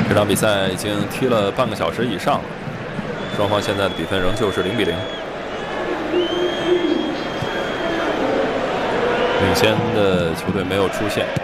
这场比赛已经踢了半个小时以上了，双方现在的比分仍旧是0比0，领先的球队没有出现。